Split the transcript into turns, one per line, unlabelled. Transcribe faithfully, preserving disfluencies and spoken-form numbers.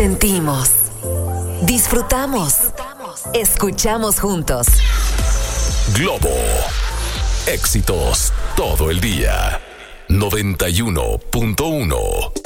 Sentimos, disfrutamos, escuchamos juntos.
Globo. Éxitos todo el día. noventa y uno punto uno.